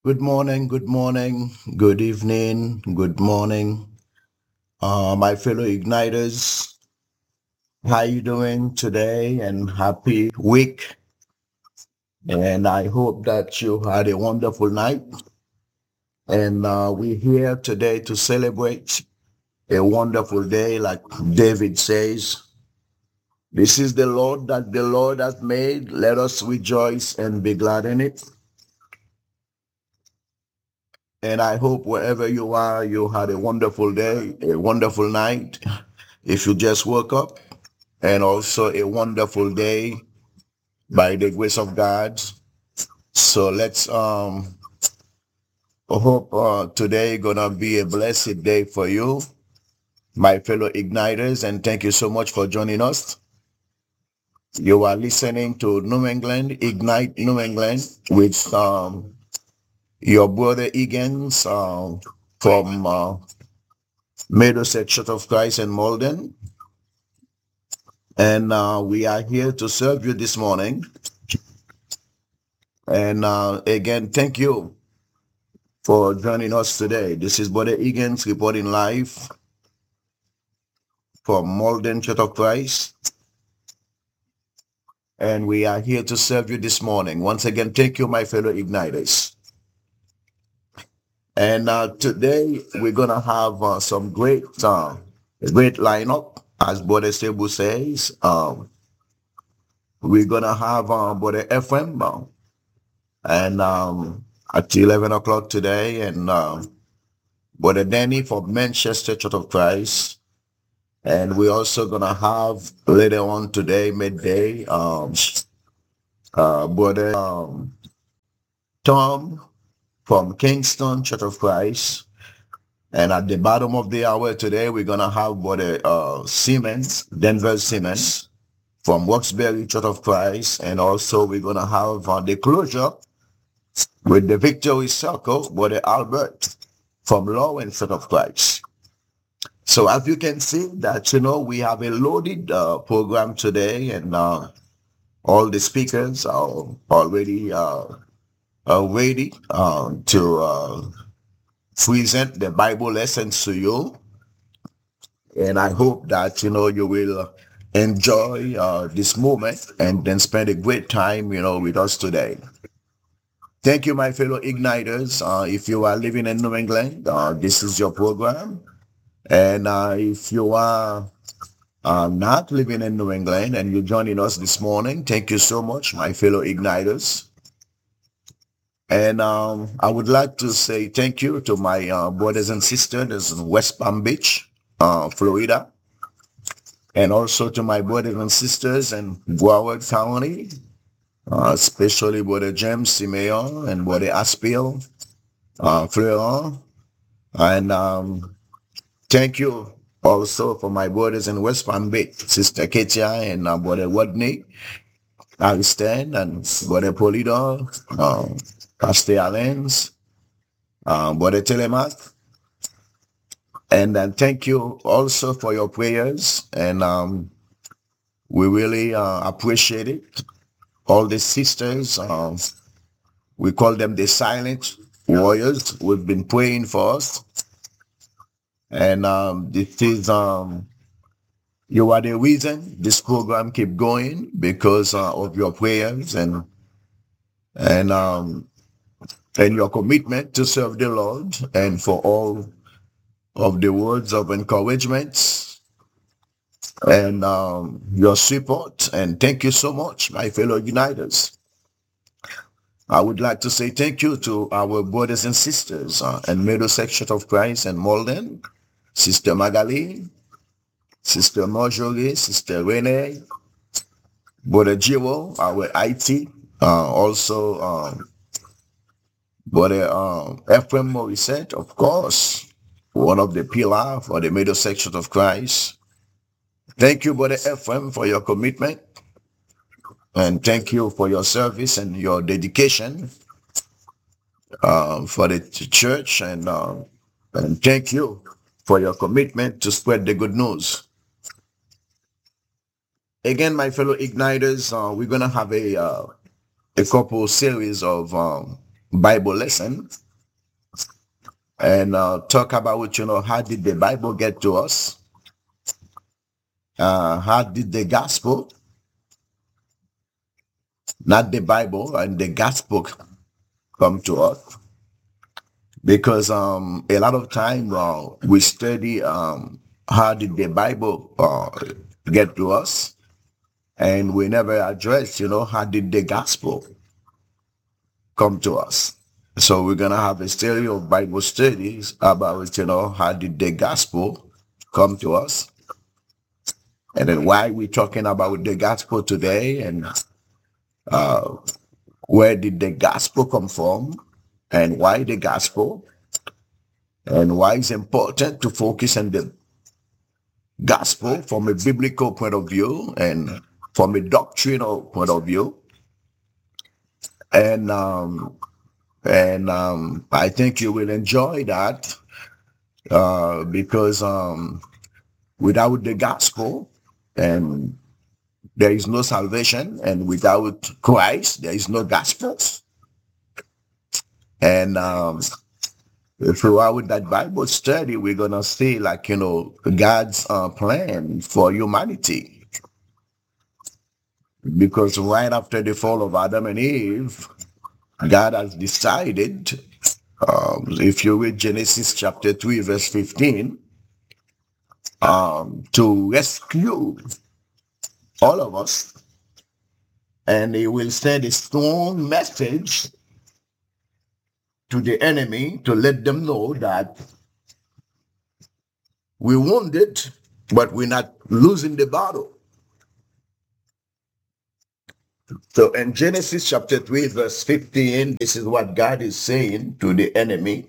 Good evening, good morning, my fellow igniters. How you doing today? And happy week. And I hope that you had a wonderful night. And we're here today to celebrate a wonderful day, like David says. This is the Lord that the Lord has made. Let us rejoice and be glad in it. And I hope wherever you are, you had a wonderful day, a wonderful night. If you just woke up, and also a wonderful day by the grace of God. So let's hope today gonna be a blessed day for you, my fellow igniters, and thank you so much for joining us. You are listening to New England Ignite New England with your brother Egan's from Middlesex Church of Christ in Malden, and we are here to serve you this morning. And again, thank you for joining us today. This is Brother Egan's reporting live from Malden Church of Christ, and we are here to serve you this morning. Once again, thank you, my fellow igniters. And today we're gonna have some great lineup, as Brother Sebu says. We're gonna have Brother FM and at 11 o'clock today, and Brother Danny from Manchester Church of Christ. And we're also gonna have later on today, midday, Brother Tom from Kingston Church of Christ. And at the bottom of the hour today, we're gonna have Brother Denver Siemens from Roxbury Church of Christ. And also we're gonna have the closure with the Victory Circle, Brother Albert from Lawrence Church of Christ. So as you can see that, we have a loaded program today, and all the speakers are already ready to present the Bible lessons to you. And I hope that, you will enjoy this moment and then spend a great time, with us today. Thank you, my fellow igniters. If you are living in New England, this is your program. And if you are not living in New England and you're joining us this morning, thank you so much, my fellow igniters. And I would like to say thank you to my brothers and sisters in West Palm Beach, Florida, and also to my brothers and sisters in Broward County, especially Brother James Simeon and Brother Aspiel, Florida, and thank you also for my brothers in West Palm Beach, Sister Katia and Brother Rodney, Aristan, and Brother Polidor, Pastor Allens, Brother Telemath. And then thank you also for your prayers, and we really appreciate it. All the sisters, we call them the silent warriors, we've been praying for us. And this is you are the reason this program keep going, because of your prayers and your commitment to serve the Lord, and for all of the words of encouragement and your support. And thank you so much, my fellow uniters. I would like to say thank you to our brothers and sisters in Middlesex Church of Christ and Malden, Sister Magali, Sister Marjorie, Sister Renee, Brother Jiro, our IT, also Brother Ephraim Morissette, of course, one of the pillars for the Middlesex Church of Christ. Thank you, Brother Ephraim, for your commitment, and thank you for your service and your dedication for the church, and thank you for your commitment to spread the good news. Again, my fellow igniters, we're gonna have a couple series of Bible lesson and talk about, how did the Bible get to us? How did the gospel, not the Bible, and the gospel come to us? Because a lot of time we study how did the Bible get to us, and we never address, how did the gospel come to us. So we're gonna have a series of Bible studies about, how did the gospel come to us, and then why we're talking about the gospel today, and where did the gospel come from, and why the gospel, and why it's important to focus on the gospel from a biblical point of view and from a doctrinal point of view. And I think you will enjoy that because without the gospel, and there is no salvation, and without Christ, there is no gospel. And throughout that Bible study, we're gonna see, God's plan for humanity. Because right after the fall of Adam and Eve, God has decided, if you read Genesis chapter 3, verse 15, to rescue all of us, and He will send a strong message to the enemy to let them know that we wounded, but we're not losing the battle. So in Genesis chapter 3, verse 15, this is what God is saying to the enemy.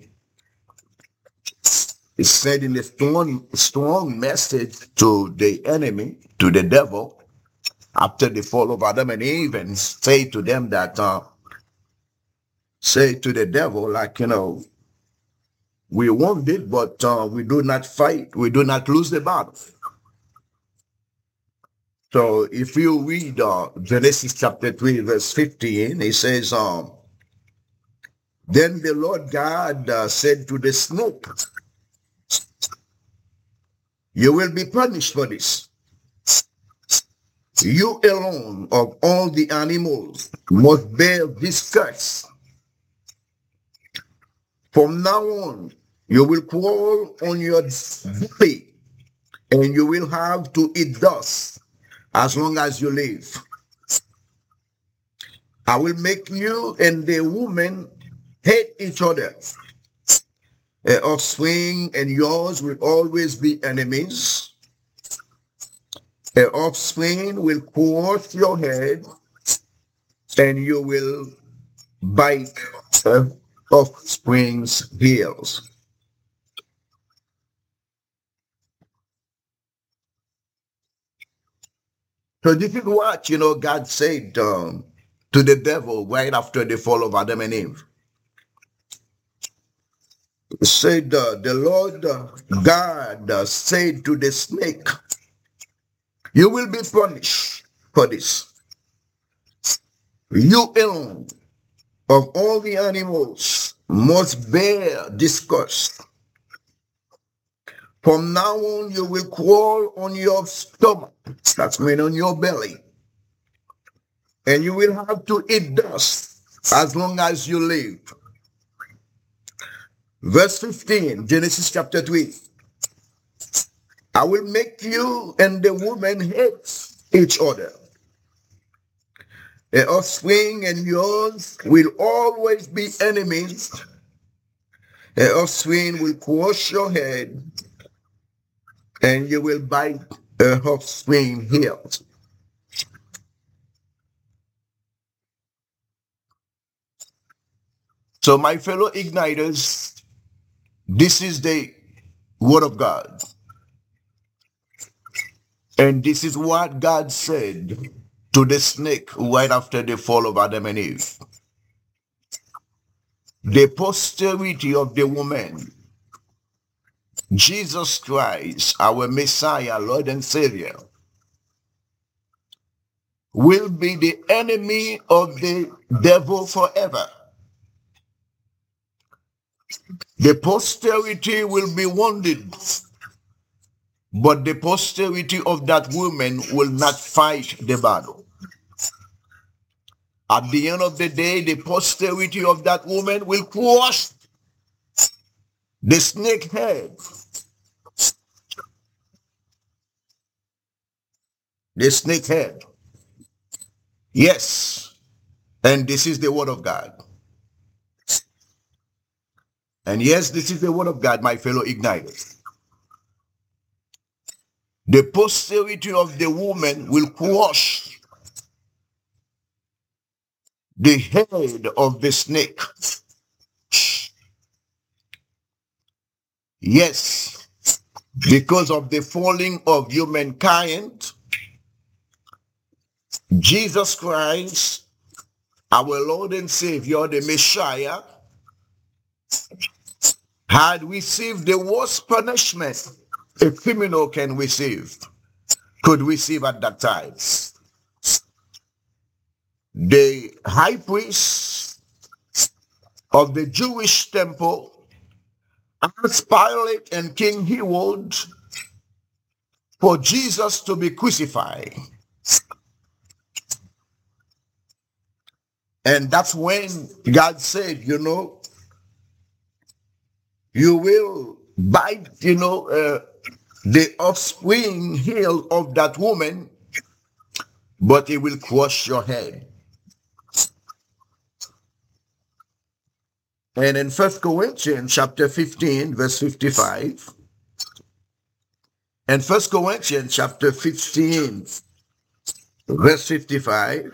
He's sending a strong message to the enemy, to the devil, after the fall of Adam and Eve, and say to them that, say to the devil, we wounded, but we do not fight, we do not lose the battle. So if you read Genesis chapter 3, verse 15, it says, then the Lord God said to the snake, you will be punished for this. You alone of all the animals must bear this curse. From now on, you will crawl on your belly, and you will have to eat dust as long as you live. I will make you and the woman hate each other. Her offspring and yours will always be enemies. Her offspring will crush your head, and you will bite her offspring's heels. So this is what, God said to the devil right after the fall of Adam and Eve. He said, the Lord God said to the snake, you will be punished for this. You alone of all the animals must bear this curse. From now on, you will crawl on your stomach, that's mean on your belly, and you will have to eat dust as long as you live. Verse 15, Genesis chapter 3. I will make you and the woman hate each other. The offspring and yours will always be enemies. The offspring will crush your head, and you will bite her offspring heels. So my fellow igniters, this is the word of God. And this is what God said to the snake right after the fall of Adam and Eve. The posterity of the woman, Jesus Christ, our Messiah, Lord and Savior, will be the enemy of the devil forever. The posterity will be wounded, but the posterity of that woman will not fight the battle. At the end of the day, the posterity of that woman will crush the snake head. The snake head. Yes. And this is the word of God. And yes, this is the word of God, my fellow igniters. The posterity of the woman will crush the head of the snake. Yes, because of the falling of humankind, Jesus Christ, our Lord and Savior, the Messiah, had received the worst punishment a criminal could receive at that time. The high priest of the Jewish temple asked Pilate and King Herod for Jesus to be crucified. And that's when God said, you will bite, the offspring heel of that woman, but it will crush your head. And in 1 Corinthians chapter 15, verse 55, and 1 Corinthians chapter 15, verse 55,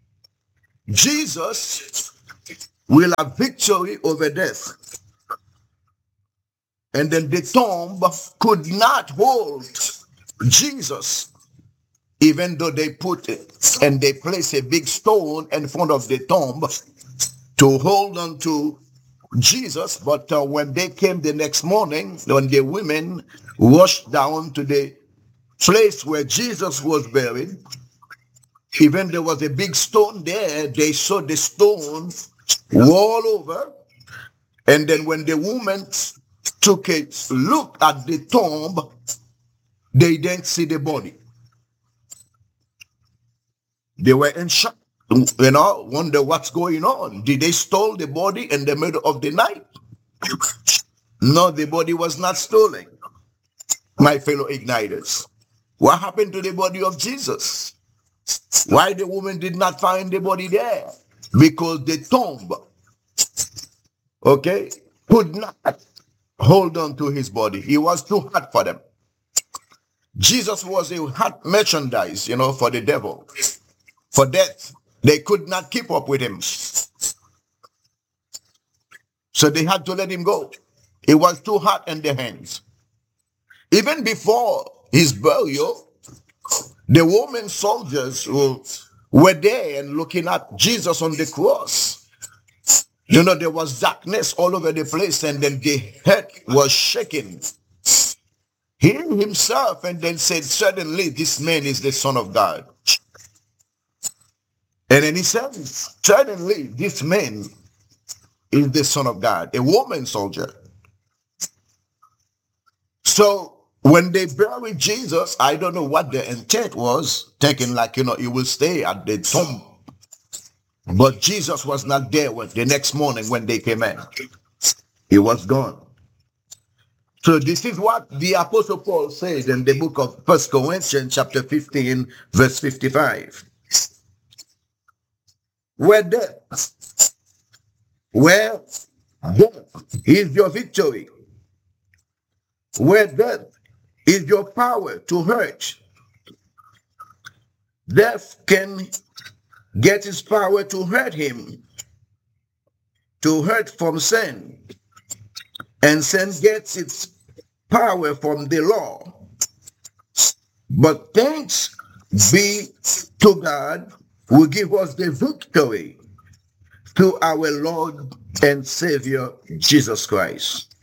Jesus will have victory over death. And then the tomb could not hold Jesus, even though they put it and they placed a big stone in front of the tomb to hold on to Jesus. But when they came the next morning, when the women rushed down to the place where Jesus was buried, even there was a big stone there, they saw the stone roll over. And then when the woman took a look at the tomb, they didn't see the body. They were in shock, wonder what's going on. Did they stole the body in the middle of the night? No, the body was not stolen, my fellow igniters. What happened to the body of Jesus? Why the woman did not find the body there? Because the tomb, could not hold on to his body. He was too hot for them. Jesus was a hot merchandise, for the devil, for death. They could not keep up with him. So they had to let him go. It was too hot in their hands. Even before his burial, the Roman soldiers who were there and looking at Jesus on the cross, there was darkness all over the place, and then the head was shaking. He himself and then said, "Certainly this man is the Son of God." And then he said, "Certainly this man is the Son of God," a Roman soldier. So when they buried Jesus, I don't know what the intent was, thinking like, he will stay at the tomb. But Jesus was not there the next morning when they came in. He was gone. So this is what the Apostle Paul says in the book of 1 Corinthians chapter 15, verse 55. Where death is your victory. Where death is your power to hurt. Death can get his power to hurt him, to hurt from sin. And sin gets its power from the law. But thanks be to God who give us the victory through our Lord and Savior, Jesus Christ.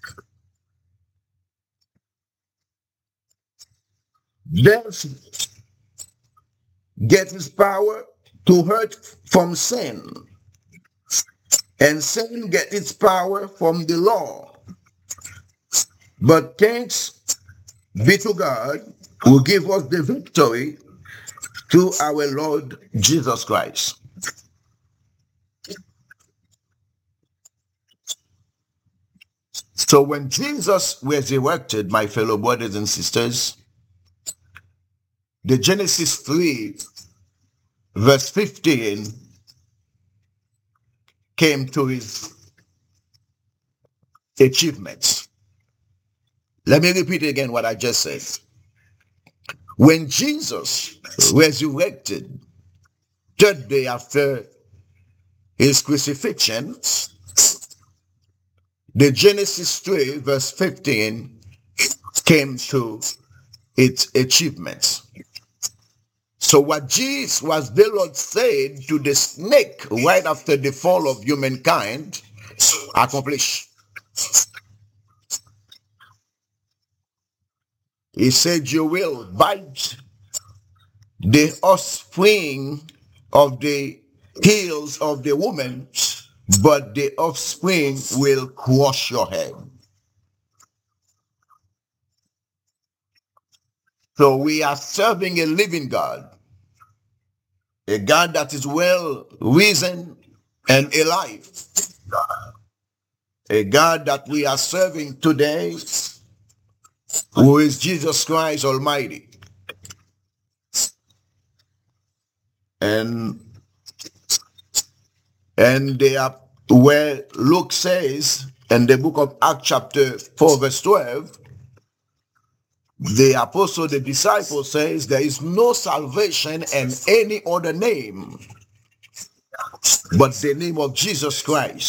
Death gets its power to hurt from sin. And sin get its power from the law. But thanks be to God who give us the victory through our Lord Jesus Christ. So when Jesus was resurrected, my fellow brothers and sisters, the Genesis 3 verse 15 came to his achievements. Let me repeat again what I just said. When Jesus resurrected, third day after his crucifixion, the Genesis 3 verse 15 came to its achievements. So what the Lord said to the snake right after the fall of humankind accomplished. He said, you will bite the offspring of the heels of the woman, but the offspring will crush your head. So we are serving a living God, a God that is well reasoned and alive, a God that we are serving today, who is Jesus Christ Almighty. And they are where Luke says in the book of Acts chapter 4 verse 12, the apostle, the disciple says, there is no salvation in any other name but the name of Jesus Christ.